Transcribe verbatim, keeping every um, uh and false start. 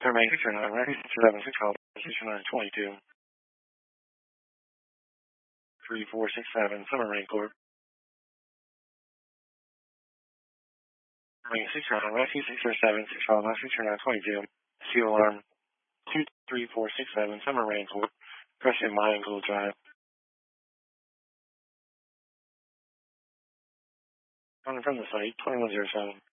Terminate six nine, Rocky six seven six five six nine twenty-two. three four six seven, Summer Marine Corps. Marine six nine, Rocky six seven six five six nine twenty-two. Seal alarm two three four six seven, Summer Marine Corps. Crescent Mine Gold Drive. Coming from the site, twenty-one oh seven.